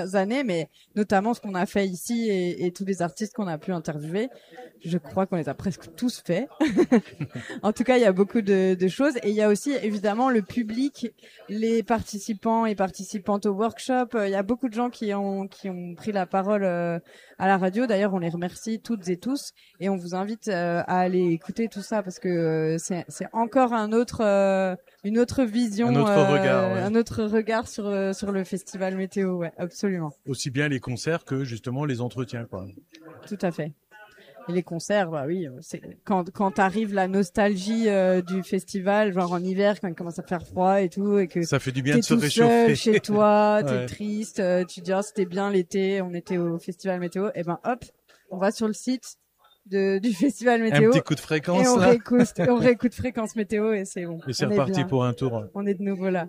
années, mais notamment ce qu'on a fait ici et tous les artistes qu'on a pu interviewer. Je crois qu'on les a presque tous faits. En tout cas, il y a beaucoup de choses. Et il y a aussi, évidemment, le public, les participants et participantes au workshop. Il y a beaucoup de gens qui ont pris la parole à la radio. D'ailleurs, on les remercie toutes et tous. Et on vous invite à aller écouter tout ça parce que c'est encore une autre vision, un autre regard sur le festival météo. Ouais, absolument. Aussi bien les concerts que justement les entretiens, quoi. Tout à fait. Et les concerts, bah oui, c'est quand arrive la nostalgie du festival, genre en hiver quand il commence à faire froid et tout, et que ça fait du bien de se réchauffer. Seul chez toi, t'es triste, tu te dis c'était bien l'été, on était au festival météo, et ben hop, on va sur le site du festival météo. Un petit coup de fréquence et on là. on réécoute fréquence météo et c'est bon. Et c'est reparti pour un tour. On est de nouveau là.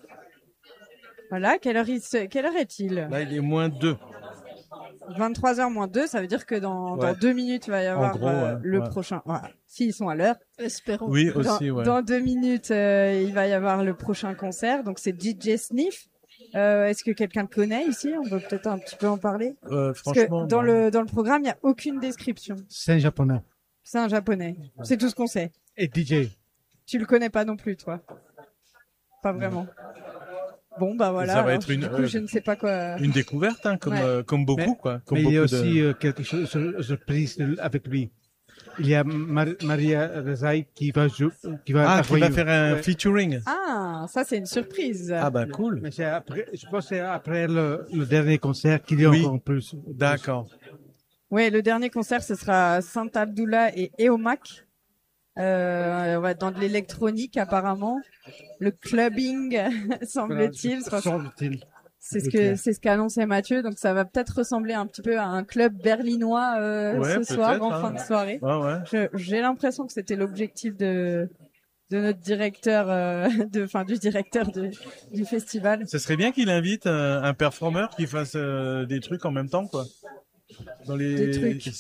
Voilà, quelle heure est-il? Là, il est -2. 23h moins 2, ça veut dire que dans 2 minutes, il va y avoir le prochain. Voilà. S'ils sont à l'heure. Espérons. Oui, aussi, Dans 2 minutes, il va y avoir le prochain concert. Donc, c'est DJ Sniff. Est-ce que quelqu'un le connaît ici? On peut peut-être un petit peu en parler. Franchement. Parce que dans le programme, il n'y a aucune description. C'est un japonais. C'est un japonais. C'est tout ce qu'on sait. Et DJ. Tu le connais pas non plus, toi? Pas vraiment. Bon, bah voilà. Ça va être du coup, je ne sais pas quoi. Une découverte, hein, comme beaucoup, quoi. Comme mais beaucoup il y a aussi quelque chose de surprise avec lui. Il y a Maria Rezaï qui va faire un featuring. Ah, ça c'est une surprise. Ah bah cool. Mais c'est après, je pense que c'est après le dernier concert qu'il y a encore plus. D'accord. Oui, le dernier concert ce sera Saint Abdullah et Eomak. Dans de l'électronique apparemment, le clubbing semble-t-il. C'est ce qu'a annoncé Mathieu, donc ça va peut-être ressembler un petit peu à un club berlinois ce soir en fin de soirée. Ouais. J'ai l'impression que c'était l'objectif de notre directeur, du directeur du festival. Ce serait bien qu'il invite un performeur qui fasse des trucs en même temps, quoi. Dans les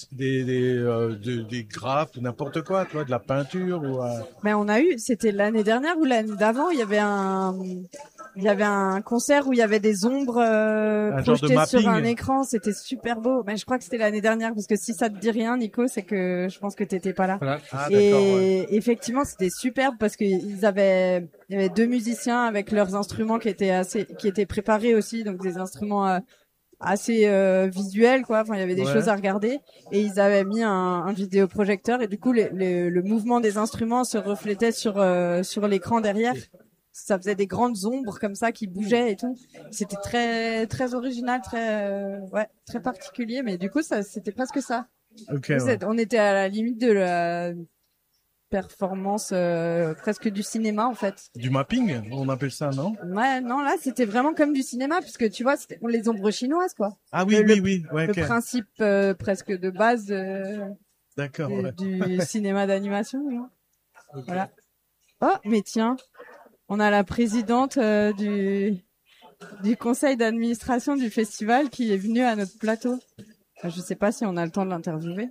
des graphes ou n'importe quoi, tu vois, de la peinture ou Mais on a eu, c'était l'année dernière ou l'année d'avant, il y avait un concert où il y avait des ombres projetées sur un écran, c'était super beau. Mais je crois que c'était l'année dernière parce que si ça te dit rien, Nico, c'est que je pense que t'étais pas là. Voilà. Et effectivement, c'était superbe parce que il y avait 2 musiciens avec leurs instruments qui étaient préparés aussi, donc des instruments assez visuel, quoi. Enfin, il y avait des choses à regarder et ils avaient mis un vidéoprojecteur et du coup le mouvement des instruments se reflétait sur l'écran derrière. Ça faisait des grandes ombres comme ça qui bougeaient et tout. C'était très très original, très particulier, mais du coup c'était presque ça. Okay, on était à la limite de la performance presque du cinéma en fait. Du mapping, on appelle ça, non? Ouais, non, là c'était vraiment comme du cinéma puisque tu vois, c'était les ombres chinoises quoi. Ah oui, oui. Le principe presque de base d'accord, du cinéma d'animation. Okay. Voilà. Oh, mais tiens, on a la présidente du conseil d'administration du festival qui est venue à notre plateau. Je sais pas si on a le temps de l'interviewer.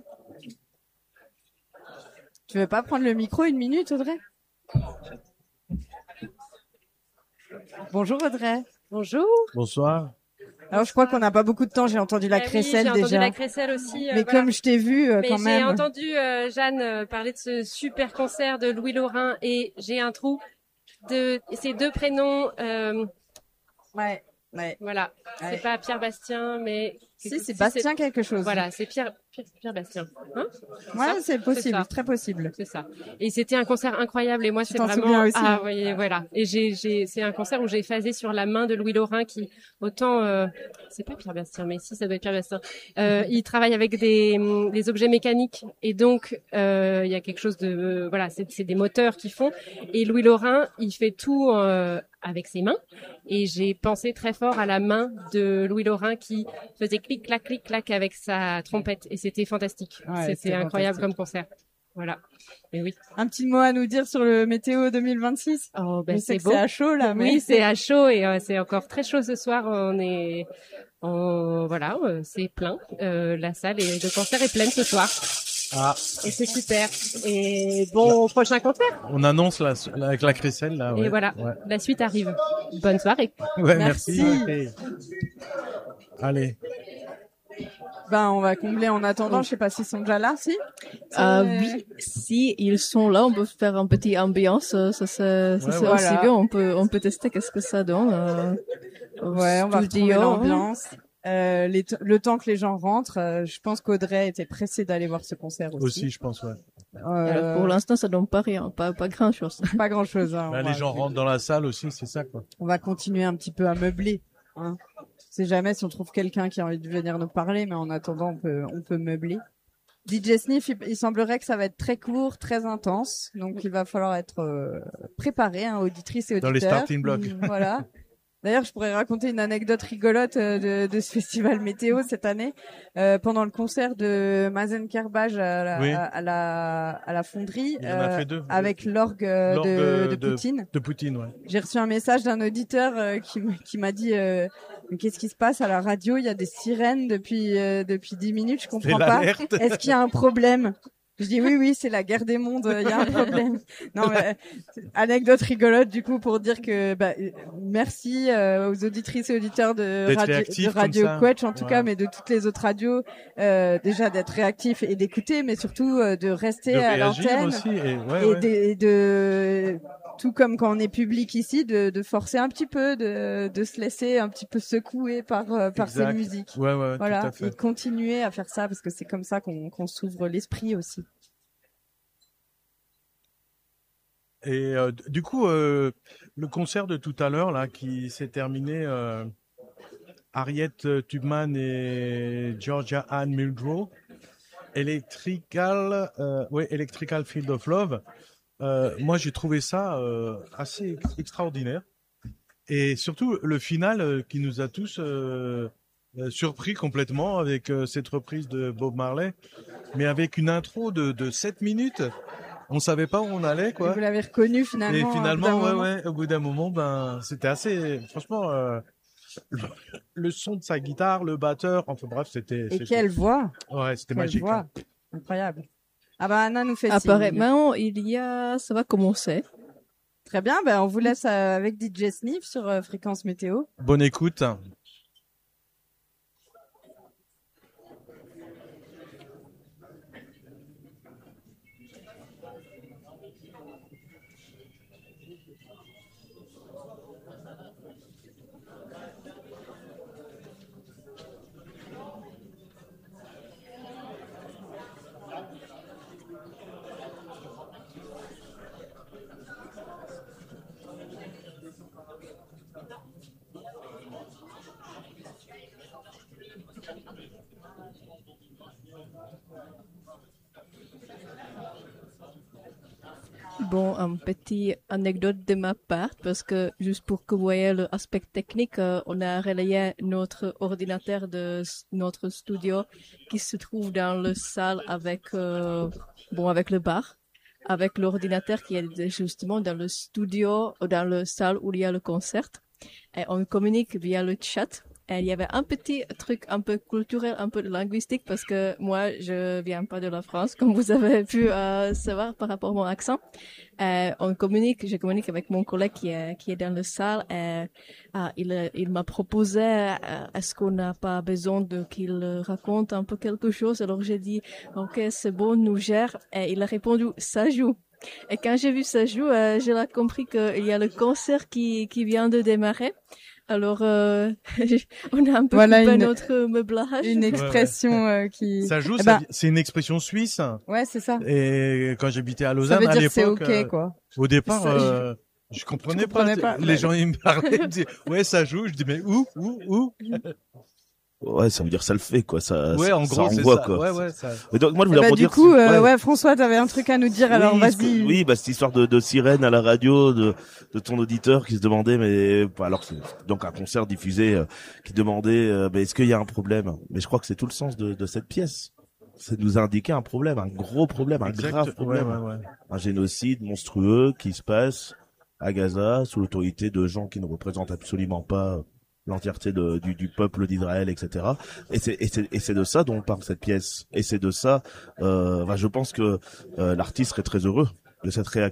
Tu veux pas prendre le micro 1 minute, Audrey? Bonjour Audrey. Bonjour. Bonsoir. Alors je crois qu'on n'a pas beaucoup de temps, j'ai entendu la crécelle déjà. J'ai entendu la crécelle aussi. Mais comme je t'ai vu quand même. J'ai entendu Jeanne parler de ce super concert de Louis Laurin et j'ai un trou de ces 2 prénoms. Ouais. Voilà. Ouais. C'est pas Pierre Bastien, mais c'est Bastien quelque chose. Voilà, c'est Pierre Bastien. Hein? Ouais, c'est possible, très possible. C'est ça. Et c'était un concert incroyable et moi c'est vraiment aussi. Ah oui, voilà. Et c'est un concert où j'ai phasé sur la main de Louis Laurin qui autant c'est pas Pierre Bastien mais si ça doit être Pierre Bastien. Il travaille avec des objets mécaniques et donc il y a quelque chose de voilà, c'est des moteurs qui font et Louis Laurin, il fait tout avec ses mains et j'ai pensé très fort à la main de Louis Laurin qui faisait clic clac avec sa trompette et c'était fantastique. Ouais, c'était incroyable comme concert. Voilà. Et oui. Un petit mot à nous dire sur le météo 2026. Oh ben c'est beau. C'est à chaud là. Mais... Oui, c'est à chaud et c'est encore très chaud ce soir. Voilà, c'est plein. La salle de concert est pleine ce soir. Ah. Et c'est super. Et bon, prochain concert. On annonce avec la crécelle là. Et voilà, la suite arrive. Bonne soirée. Ouais, merci. Allez. Ben, on va combler en attendant. Je sais pas s'ils sont déjà là, si. Oui, si ils sont là, on peut faire un petit ambiance. Ça c'est voilà. aussi bien. On peut tester qu'est-ce que ça donne. Ouais, on va retrouver l'ambiance. Le temps que les gens rentrent, je pense qu'Audrey était pressée d'aller voir ce concert aussi. Aussi, je pense, ouais. Alors, pour l'instant, ça donne pas rien, pas grand chose. Pas grand chose. Hein, Là, les gens rentrent dans la salle aussi, c'est ça, quoi. On va continuer un petit peu à meubler. Hein. On sait jamais si on trouve quelqu'un qui a envie de venir nous parler, mais en attendant, on peut meubler. DJ Sniff, il semblerait que ça va être très court, très intense, donc il va falloir être préparé, hein, auditrices et auditeurs. Dans les starting blocks. Voilà. D'ailleurs, je pourrais raconter une anecdote rigolote de ce festival météo cette année. Pendant le concert de Mazen Kerbaj à la fonderie, Il en a fait deux. avec l'orgue de Poutine. De Poutine, ouais. J'ai reçu un message d'un auditeur qui m'a dit mais qu'est-ce qui se passe à la radio? Il y a des sirènes depuis 10 minutes, je comprends pas. Est-ce qu'il y a un problème? Je dis oui, c'est la guerre des mondes, il y a un problème. Non, mais anecdote rigolote du coup pour dire que merci aux auditrices et auditeurs de Radio Quetch en tout cas, mais de toutes les autres radios, déjà d'être réactifs et d'écouter, mais surtout de rester à l'antenne aussi, et de tout comme quand on est public ici, de forcer un petit peu, de se laisser un petit peu secouer par ces musiques. Ouais, voilà, tout à fait. et continuer à faire ça parce que c'est comme ça qu'on s'ouvre l'esprit aussi. Et du coup, le concert de tout à l'heure là, qui s'est terminé, Harriet Tubman et Georgia Ann Muldrow, Electrical Field of Love. Moi, j'ai trouvé ça assez extraordinaire. Et surtout, le final qui nous a tous surpris complètement avec cette reprise de Bob Marley, mais avec une intro de 7 minutes. On savait pas où on allait, quoi. Et vous l'avez reconnu finalement. Et finalement, au bout d'un moment, c'était assez, franchement, le son de sa guitare, le batteur, enfin bref, c'était. Et quelle voix! Ouais, c'était magique. Voix. Hein. Incroyable. Ah bah Anna nous fait signe. Apparemment, ça va commencer. Très bien, on vous laisse avec DJ Sniff sur Fréquence Météo. Bonne écoute. Bon, un petit anecdote de ma part, parce que juste pour que vous voyez l'aspect technique, on a relayé notre ordinateur de notre studio qui se trouve dans la salle avec le bar, avec l'ordinateur qui est justement dans le studio, dans la salle où il y a le concert. Et on communique via le chat. Et il y avait un petit truc un peu culturel, un peu linguistique, parce que moi, je viens pas de la France, comme vous avez pu savoir par rapport à mon accent. Je communique avec mon collègue qui est dans la salle. Il m'a proposé, est-ce qu'on n'a pas besoin qu'il raconte un peu quelque chose? Alors j'ai dit, ok, c'est bon, nous gère. Et il a répondu, ça joue. Et quand j'ai vu ça joue, j'ai compris qu'il y a le concert qui vient de démarrer. Alors, on a un peu coupé notre meublage. Une expression qui... Ça joue, c'est une expression suisse. Ouais, c'est ça. Et quand j'habitais à Lausanne, à l'époque, c'est ok, quoi. Au départ, je comprenais pas. Les gens, ils me parlaient, ils me disaient, ouais, ça joue. Je dis, mais où? Ouais, ça veut dire ça le fait, quoi. Ça, ouais, en gros, c'est envoie, ça. quoi. Ouais, ça. Mais donc, moi, je voulais du coup, François, t'avais un truc à nous dire, alors vas-y. Oui, cette histoire de sirène à la radio, de ton auditeur qui se demandait, mais, alors, c'est donc un concert diffusé, qui demandait, est-ce qu'il y a un problème? Mais je crois que c'est tout le sens de cette pièce. C'est de nous indiquer un problème, un gros problème, un grave problème. Ouais. Un génocide monstrueux qui se passe à Gaza sous l'autorité de gens qui ne représentent absolument pas l'entièreté du peuple d'Israël, etc. Et c'est de ça dont parle cette pièce. Et c'est de ça, je pense que l'artiste serait très heureux de cette réaction.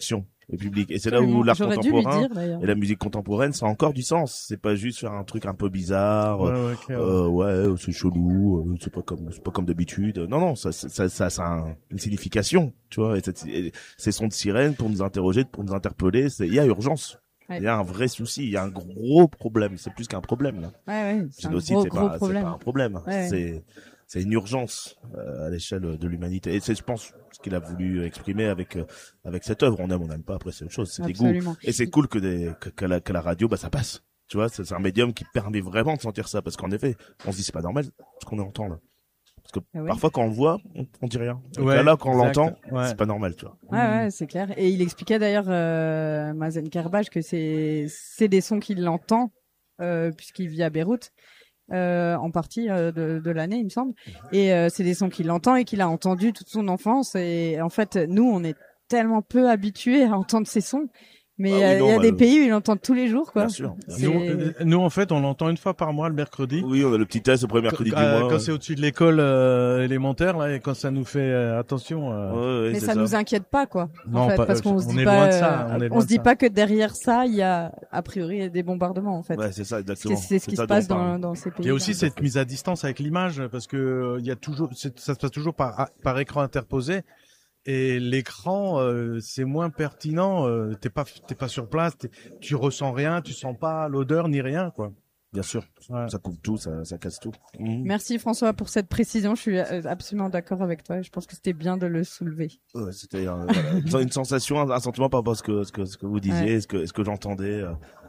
le public. Et c'est là où l'art J'aurais dû lui contemporain dire, d'ailleurs. et la musique contemporaine, ça a encore du sens. C'est pas juste faire un truc un peu bizarre. Ouais, c'est chelou, c'est pas comme d'habitude. Non, ça a une signification, tu vois. Et ces sons de sirène pour nous interroger, pour nous interpeller, il y a urgence. Ouais. Il y a un vrai souci, il y a un gros problème. C'est plus qu'un problème, là. Ouais, c'est un Génocide, gros problème. c'est pas un problème. Ouais. C'est une urgence à l'échelle de l'humanité. Et c'est, je pense, ce qu'il a voulu exprimer avec cette œuvre. On n'aime pas. Après, c'est autre chose. C'est des goûts. Et c'est cool que la radio, ça passe. Tu vois, c'est un médium qui permet vraiment de sentir ça. Parce qu'en effet, on se dit c'est pas normal ce qu'on entend là. Parce que parfois quand on le voit, on dit rien. Là, quand on l'entend, c'est pas normal, tu vois. Ouais, c'est clair. Et il expliquait d'ailleurs, Mazen Kerbaj, que c'est des sons qu'il entend, puisqu'il vit à Beyrouth, en partie de l'année, il me semble. Et c'est des sons qu'il entend et qu'il a entendu toute son enfance. Et en fait, nous, on est tellement peu habitués à entendre ces sons. Mais il y a des pays où ils l'entendent tous les jours, quoi. Bien sûr. Nous, en fait, on l'entend une fois par mois, le mercredi. Oui, on a le petit test le premier mercredi du mois. Quand c'est au-dessus de l'école élémentaire, là, et quand ça nous fait attention. Mais ça nous inquiète pas, quoi. Non, en fait, pas, parce qu'on se dit pas, loin de ça. on se dit pas que derrière ça, il y a a priori des bombardements, en fait. Ouais, c'est ça, exactement. C'est ce qui se passe dans ces pays. Il y a aussi cette mise à distance avec l'image, parce que il y a toujours, ça se passe toujours par écran interposé. Et l'écran, c'est moins pertinent. T'es pas sur place, tu ressens rien, tu sens pas l'odeur ni rien, quoi. Bien sûr, ça coupe tout, ça casse tout. Merci François pour cette précision. Je suis absolument d'accord avec toi. Je pense que c'était bien de le soulever. Ouais, c'était une sensation, un sentiment par rapport à ce que vous disiez, ce que j'entendais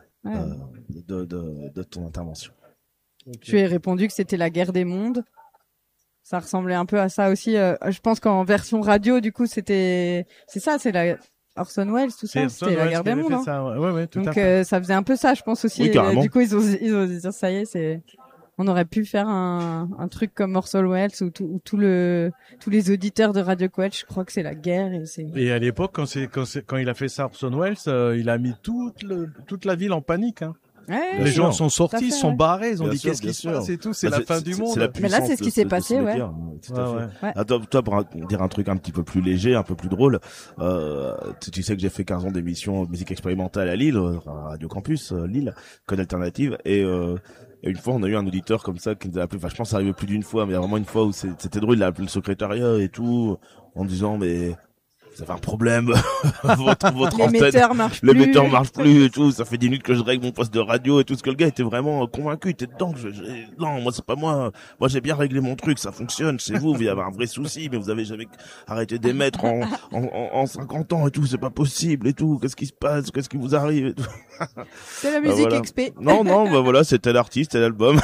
de ton intervention. Okay. Tu as répondu que c'était la guerre des mondes. Ça ressemblait un peu à ça aussi. Je pense qu'en version radio, du coup, c'est la Orson Welles, tout ça, c'était la guerre des mondes. Hein. Ça, ouais, tout donc à fait. ça faisait un peu ça, je pense aussi. Oui, Du coup, ils ont dit ça y est, on aurait pu faire un truc comme Orson Welles ou tous les auditeurs de Radio Coach. Je crois que c'est la guerre et à l'époque, quand il a fait ça, Orson Welles, il a mis toute la ville en panique. Hein. Ouais, les gens sont sortis, ils sont barrés, ils ont dit qu'est-ce qui se passe et tout, c'est la fin du monde. Mais là, c'est ce qui s'est passé, ouais. Toi, pour dire un truc un petit peu plus léger, un peu plus drôle, tu sais que j'ai fait 15 ans d'émission de musique expérimentale à Lille, Radio Campus, Lille, Code Alternative, et une fois, on a eu un auditeur comme ça qui nous a appelé, enfin, je pense que ça arrivait plus d'une fois, mais il y a vraiment une fois où c'était drôle, il a appelé le secrétariat et tout, en disant, mais vous avez un problème, votre antenne, l'émetteur marche plus et tout, ça fait 10 minutes que je règle mon poste de radio et tout, ce que le gars était vraiment convaincu, il était dedans, non, moi c'est pas moi j'ai bien réglé mon truc, ça fonctionne, c'est vous avez un vrai souci, mais vous avez jamais arrêté d'émettre en 50 ans et tout, c'est pas possible et tout, qu'est-ce qui se passe, qu'est-ce qui vous arrive et tout. C'est la musique XP. Non, voilà, c'était l'artiste, c'était l'album.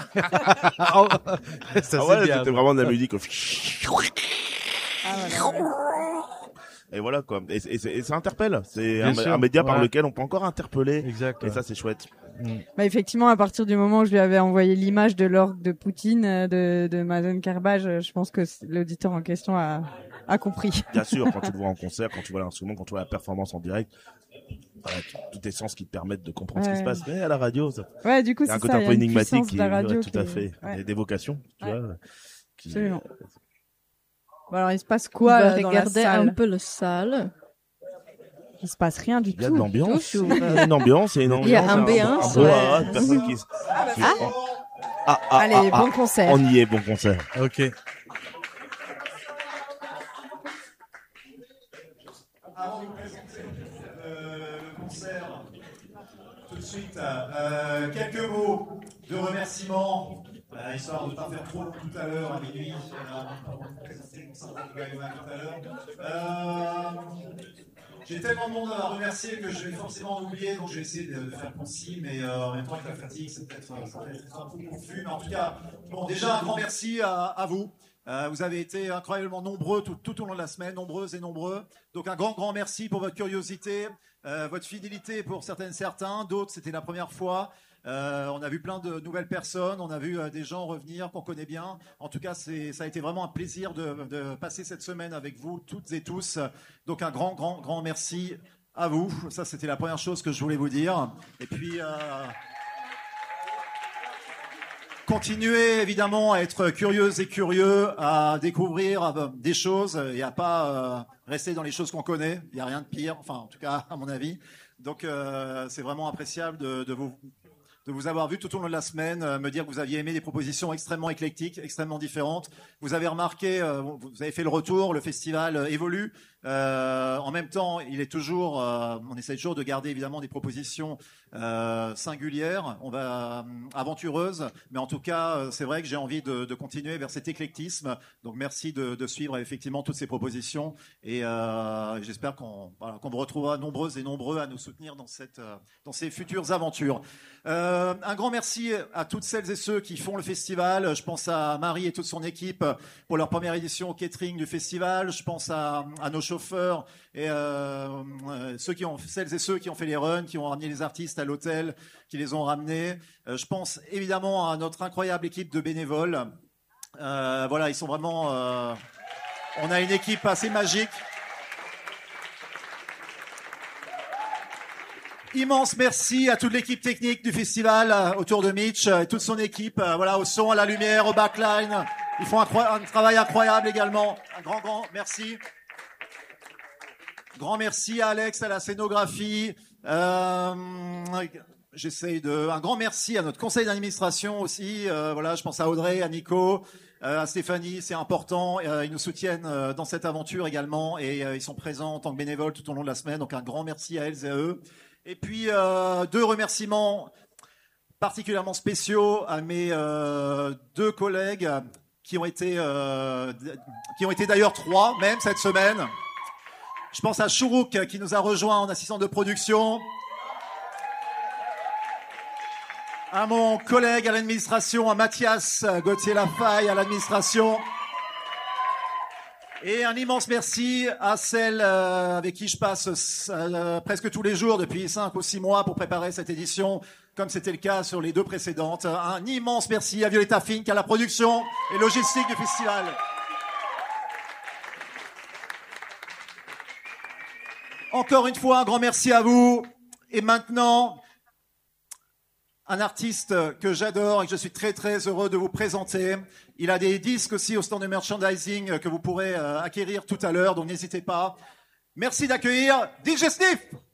C'était vraiment de la musique. Et voilà quoi. Et ça interpelle. C'est un média par lequel on peut encore interpeller. Exact. Et ça c'est chouette. Bah effectivement, à partir du moment où je lui avais envoyé l'image de l'orgue de Poutine de Mazen Kerbaj, je pense que l'auditeur en question a compris. Bien sûr, quand tu le vois en concert, quand tu vois l'instrument, quand tu vois la performance en direct, voilà, tous tes sens qui te permettent de comprendre ce qui se passe. Mais à la radio, ça. Ouais, du coup, c'est un côté un peu énigmatique qui tout à fait, d'évocation, tu vois. Absolument. Bon, alors, il se passe quoi dans la salle? Un peu la salle. Il se passe rien du tout. Il y a de l'ambiance. Il y a une ambiance. Il y a ambiance. Personne qui... Allez, bon concert. On y est, bon concert. Ok. Avant de vous présenter le concert, tout de suite, quelques mots de remerciement. Histoire de ne pas faire trop long tout à l'heure, à minuit, j'ai tellement de monde à remercier que je vais forcément en oublier, donc je vais essayer de faire concis, mais en même temps avec la fatigue, c'est peut-être un peu confus, mais en tout cas, bon, déjà un grand merci à vous. Vous avez été incroyablement nombreux tout au long de la semaine, nombreuses et nombreux. Donc un grand merci pour votre curiosité, votre fidélité pour certains, d'autres c'était la première fois. On a vu plein de nouvelles personnes, on a vu des gens revenir qu'on connaît bien. En tout cas, ça a été vraiment un plaisir de passer cette semaine avec vous toutes et tous. Donc un grand merci à vous. Ça, c'était la première chose que je voulais vous dire. Et puis, Continuez évidemment à être curieuses et curieux, à découvrir des choses et à pas rester dans les choses qu'on connaît. Il n'y a rien de pire, enfin en tout cas à mon avis. Donc c'est vraiment appréciable de vous avoir vu tout au long de la semaine, me dire que vous aviez aimé des propositions extrêmement éclectiques, extrêmement différentes. Vous avez remarqué, vous avez fait le retour, le festival évolue. En même temps, il est toujours, on essaie toujours de garder évidemment des propositions singulières, aventureuses, mais en tout cas, c'est vrai que j'ai envie de continuer vers cet éclectisme. Donc merci de suivre effectivement toutes ces propositions et j'espère qu'on vous retrouvera nombreuses et nombreux à nous soutenir dans ces futures aventures. Un grand merci à toutes celles et ceux qui font le festival. Je pense à Marie et toute son équipe pour leur première édition au catering du festival. Je pense à nos chauffeurs et celles et ceux qui ont fait les runs, qui ont ramené les artistes à l'hôtel, qui les ont ramenés. Je pense évidemment à notre incroyable équipe de bénévoles. Voilà, ils sont vraiment... on a une équipe assez magique. Immense merci à toute l'équipe technique du festival autour de Mitch et toute son équipe, voilà, au son, à la lumière, au backline. Ils font un travail incroyable également. Un grand merci. Grand merci à Alex, à la scénographie. Un grand merci à notre conseil d'administration aussi. Voilà, je pense à Audrey, à Nico, à Stéphanie, c'est important. Ils nous soutiennent dans cette aventure également et ils sont présents en tant que bénévoles tout au long de la semaine. Donc un grand merci à elles et à eux. Et puis 2 remerciements particulièrement spéciaux à mes 2 collègues qui ont été d'ailleurs 3 même cette semaine. Je pense à Chourouk qui nous a rejoint en assistant de production, à mon collègue à l'administration, à Mathias Gauthier-Lafaille à l'administration. Et un immense merci à celle avec qui je passe presque tous les jours depuis 5 ou 6 mois pour préparer cette édition, comme c'était le cas sur les 2 précédentes. Un immense merci à Violetta Fink, à la production et logistique du festival. Encore une fois, un grand merci à vous. Et maintenant, un artiste que j'adore et que je suis très très heureux de vous présenter. Il a des disques aussi au stand de merchandising que vous pourrez acquérir tout à l'heure, donc n'hésitez pas. Merci d'accueillir DJ Sniff.